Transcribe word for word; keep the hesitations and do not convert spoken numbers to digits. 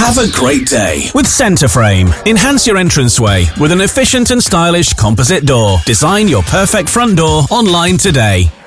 Have a great day with Centreframe. Enhance your entranceway with an efficient and stylish composite door. Design your perfect front door online today.